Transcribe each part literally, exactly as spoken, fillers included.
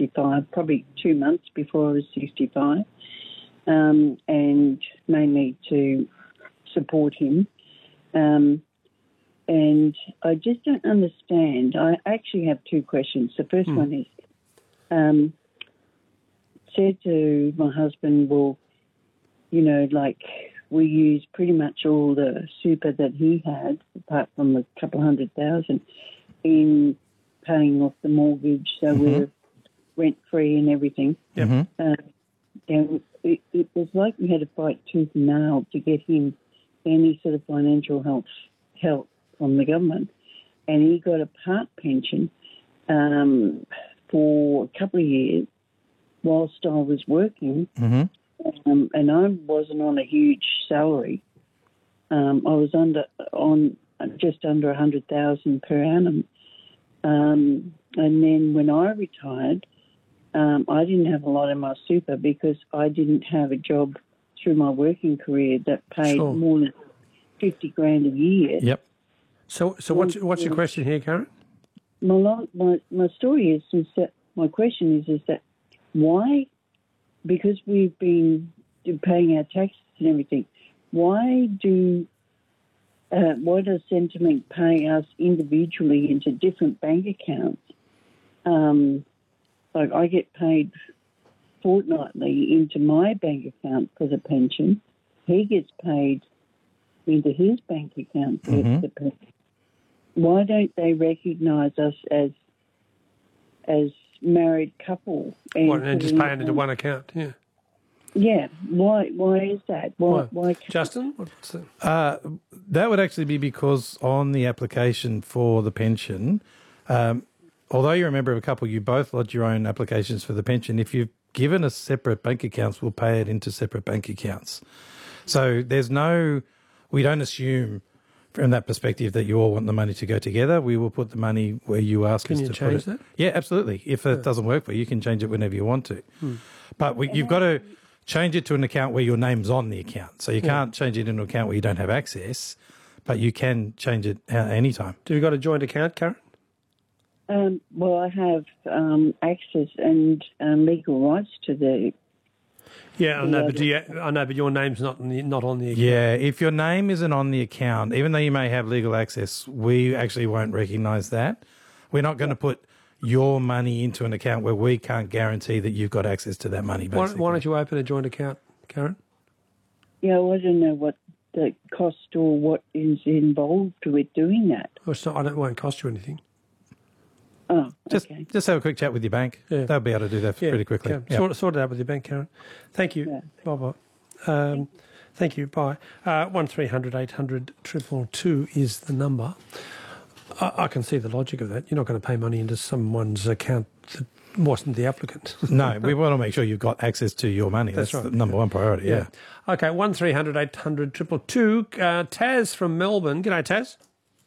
sixty-five, probably two months before I was sixty-five, um, and mainly to support him. Um, and I just don't understand. I actually have two questions. The first hmm. one is, um, said to my husband, well, you know, like we use pretty much all the super that he had, apart from a couple of hundred thousand, in paying off the mortgage, so mm-hmm. we're rent-free and everything. Mm-hmm. Uh, and it, it was like we had to fight tooth and nail to get him any sort of financial help, help from the government. And he got a part pension um, for a couple of years whilst I was working. Mm-hmm. Um, and I wasn't on a huge salary. Um, I was under on just under a hundred thousand per annum. Um, and then when I retired, um, I didn't have a lot in my super because I didn't have a job through my working career that paid sure. more than fifty grand a year. Yep. So, so what's what's your question here, Karen? My my my story is is that my question is is that why? Because we've been paying our taxes and everything, why do uh, why does Centrelink pay us individually into different bank accounts? Um, like I get paid fortnightly into my bank account for the pension. He gets paid into his bank account for mm-hmm. the pension. Why don't they recognise us as as married couple and, what, and just pay it into one account? Yeah. Yeah. Why? Why is that? Why? why Justin? What's that? Uh, that would actually be because on the application for the pension, um, although you're a member of a couple, you both lodge your own applications for the pension. If you've given us separate bank accounts, we'll pay it into separate bank accounts. So there's no, we don't assume from that perspective that you all want the money to go together. We will put the money where you ask can us you to change put it. That? Yeah, absolutely. If it yeah. doesn't work for you, you can change it whenever you want to. Hmm. But we, you've got to change it to an account where your name's on the account. So you yeah. can't change it into an account where you don't have access, but you can change it uh, anytime. Do you got a joint account, Karen? Um, well, I have um, access and um, legal rights to the. Yeah, I know, but do you, I know, but your name's not on the, not on the account. Yeah, if your name isn't on the account, even though you may have legal access, we actually won't recognise that. We're not going to put your money into an account where we can't guarantee that you've got access to that money, basically. Why, why don't you open a joint account, Karen? Yeah, well, I don't know what the cost or what is involved with doing that. Well, it's not, I don't, it won't cost you anything. Oh, just, okay. Just have a quick chat with your bank. Yeah. They'll be able to do that yeah. pretty quickly. Yeah. Yep. Sort, sort it out with your bank, Karen. Thank you. Yeah. Bye-bye. Um, thank you. Bye. Uh, one three hundred eight hundred two two is the number. I, I can see the logic of that. You're not going to pay money into someone's account that wasn't the applicant. No, we want to make sure you've got access to your money. That's, That's right. the number one priority, yeah. yeah. Okay, one three hundred eight hundred two two two. Uh, Taz from Melbourne. G'day, Taz.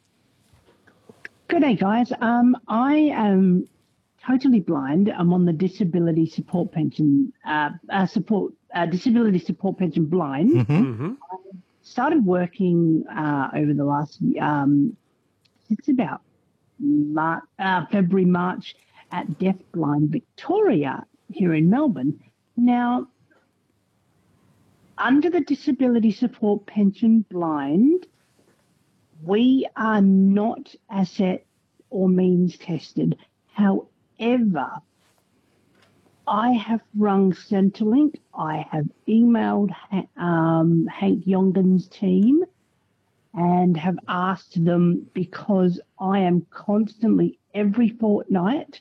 Good day, guys. Um, I am totally blind. I'm on the disability support pension, uh, uh, support uh, disability support pension blind. Mm-hmm. Mm-hmm. I started working uh, over the last, um, it's about Mar- uh, February, March at Deafblind Victoria here in Melbourne. Now, under the disability support pension blind, we are not asset or means tested. However, I have rung Centrelink. I have emailed um, Hank Yongan's team and have asked them, because I am constantly, every fortnight,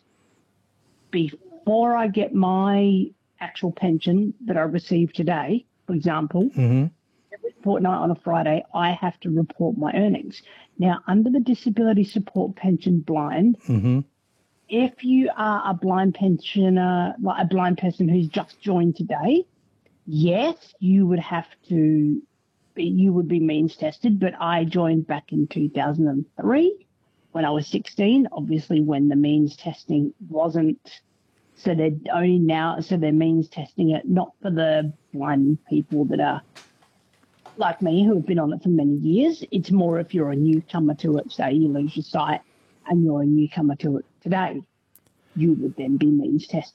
before I get my actual pension that I received today, for example, mm-hmm. every fortnight on a Friday, I have to report my earnings. Now, under the disability support pension blind, mm-hmm. if you are a blind pensioner, like a blind person who's just joined today, yes, you would have to, you would be means tested, but I joined back in two thousand three when I was sixteen, obviously when the means testing wasn't, so they're only now, so they're means testing it, not for the blind people that are like me who have been on it for many years. It's more if you're a newcomer to it, say you lose your sight and you're a newcomer to it today, you would then be means tested.